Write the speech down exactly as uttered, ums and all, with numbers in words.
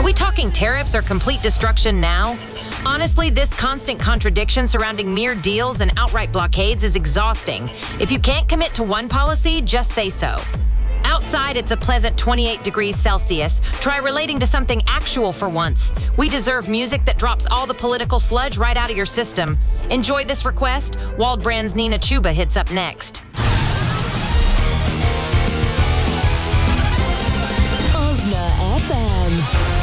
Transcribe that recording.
we talking tariffs or complete destruction now? Honestly, this constant contradiction surrounding mere deals and outright blockades is exhausting. If you can't commit to one policy, just say so. Outside, it's a pleasant twenty-eight degrees Celsius. Try relating to something actual for once. We deserve music that drops all the political sludge right out of your system. Enjoy this request. Waldbrand's Nina Chuba hits up next. Osna F M.